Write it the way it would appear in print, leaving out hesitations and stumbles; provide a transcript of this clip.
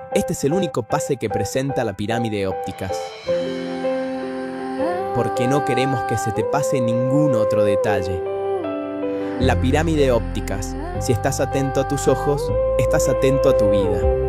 Este es el único pase que presenta la pirámide ópticas, porque no queremos que se te pase ningún otro detalle. La pirámide ópticas, si estás atento a tus ojos, estás atento a tu vida.